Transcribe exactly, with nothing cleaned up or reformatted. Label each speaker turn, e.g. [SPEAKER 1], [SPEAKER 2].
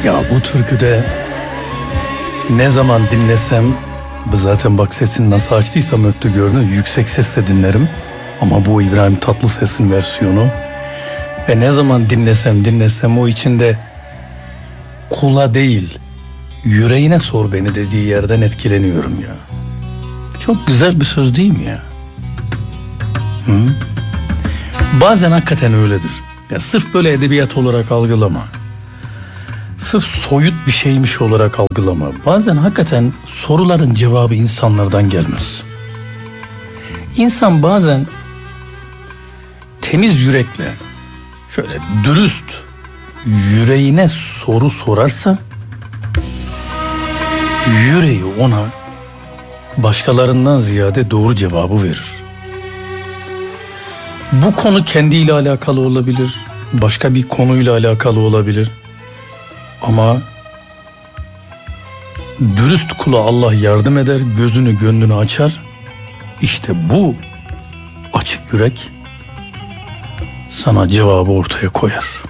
[SPEAKER 1] Ya bu türküde ne zaman dinlesem, zaten bak sesini nasıl açtıysam öttü görünür, yüksek sesle dinlerim. Ama bu İbrahim Tatlıses'in versiyonu. Ve ne zaman dinlesem dinlesem o içinde kula değil yüreğine sor beni dediği yerden etkileniyorum ya. Çok güzel bir söz değil mi ya? Hı? Bazen hakikaten öyledir. Ya sırf böyle edebiyat olarak algılama. Sırf soyut bir şeymiş olarak algılama. Bazen hakikaten soruların cevabı insanlardan gelmez. İnsan bazen temiz yürekle, şöyle dürüst yüreğine soru sorarsa, yüreği ona başkalarından ziyade doğru cevabı verir. Bu konu kendiyle alakalı olabilir, başka bir konuyla alakalı olabilir. Ama dürüst kula Allah yardım eder, gözünü gönlünü açar. İşte bu açık yürek sana cevabı ortaya koyar.